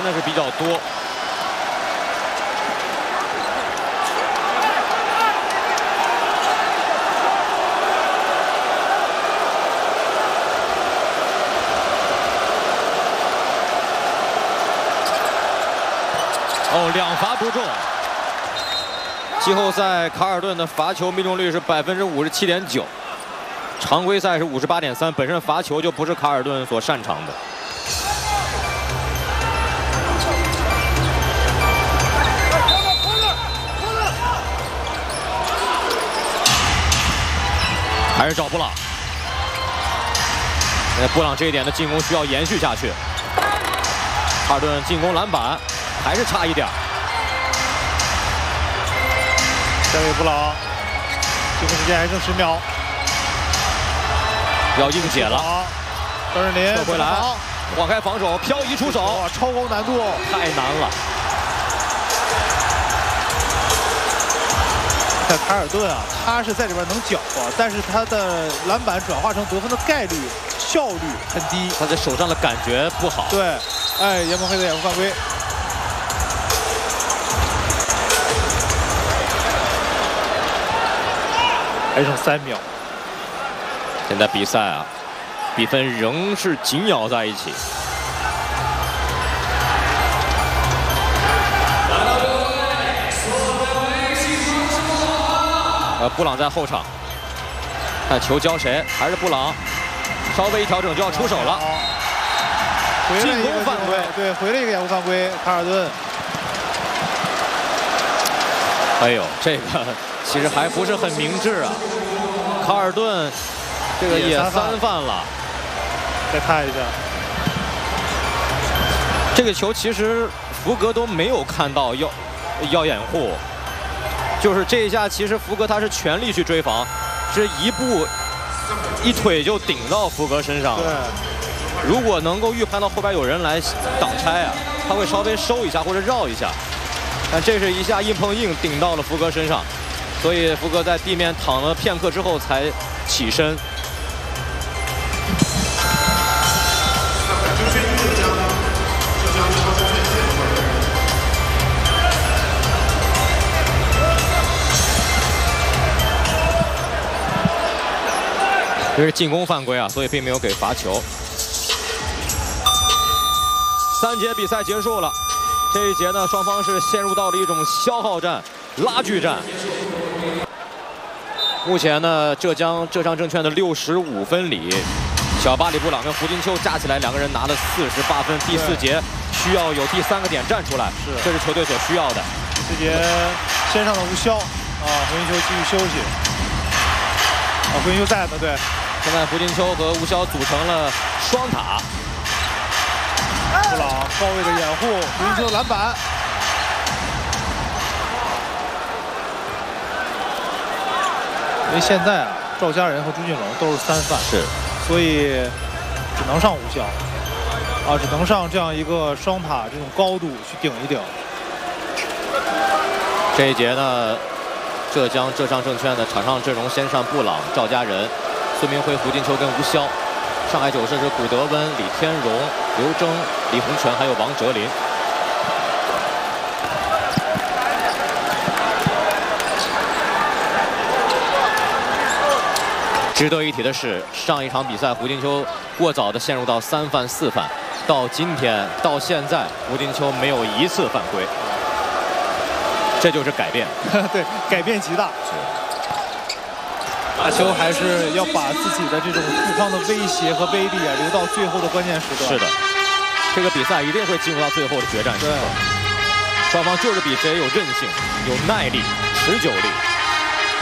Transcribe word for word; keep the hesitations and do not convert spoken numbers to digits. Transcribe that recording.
的是比较多。哦，两罚不中。季后赛卡尔顿的罚球命中率是百分之五十七点九，常规赛是五十八点三，本身罚球就不是卡尔顿所擅长的。还是找布朗，那布朗这一点的进攻需要延续下去。卡尔顿进攻篮板还是差一点。 交给布朗，进攻时间还剩十秒， 要硬解了。 张镇麟撤回来，晃开防守，漂移出手， 哇，超高难度， 太难了。 在卡尔顿啊，他是在里边能搅和，但是他的篮板转化成得分的概率、效率很低， 他在手上的感觉不好。 对，哎，严蒙黑的掩护犯规。还剩三秒。 现在比赛啊，比分仍是紧咬在一起。呃，布朗在后场，看球交谁？还是布朗？稍微一调整就要出手了。进攻犯规， 对，回了一个掩护犯规，卡尔顿。 哎呦，这个其实还不是很明智啊。卡尔顿这个也三犯了。 再看一下， 这个球其实福格都没有看到要要掩护，就是这一下其实福格他是全力去追防，是一步一腿就顶到福格身上了。 对， 如果能够预判到后边有人来挡拆啊，他会稍微收一下或者绕一下。但这是一下硬碰硬顶到了福格身上，所以福格在地面躺了片刻之后才起身。这是进攻犯规啊，所以并没有给罚球。三节比赛结束了。这一节呢，双方是陷入到了一种消耗战、拉锯战。目前呢，浙江浙商证券的六十五分里，小巴里布朗跟胡金秋加起来两个人拿了四十八分。第四节需要有第三个点站出来，是这是球队所需要的。 这节先上的吴骁啊，胡金秋继续休息。啊，胡金秋在呢，对。 现在胡金秋和吴骁组成了双塔。 布朗高位的掩护，胡金秋篮板。因为现在啊，赵家人和朱俊龙都是三犯， 是， 所以只能上吴骁，啊，只能上这样一个双塔这种高度去顶一顶。 这一节呢，浙江浙商证券的场上阵容先上布朗、赵家人、孙明辉、胡金秋跟吴骁。上海九世是古德温、李天荣、刘铮、李洪权，还有王哲林。值得一提的是，上一场比赛胡金秋过早的陷入到三犯四犯，到今天到现在，胡金秋没有一次犯规，这就是改变。 对，改变极大。大邱还是要把自己的这种护框的威胁和威力啊留到最后的关键时段。 是的，这个比赛一定会进入到最后的决战时刻。双方就是比谁有韧性、有耐力、持久力。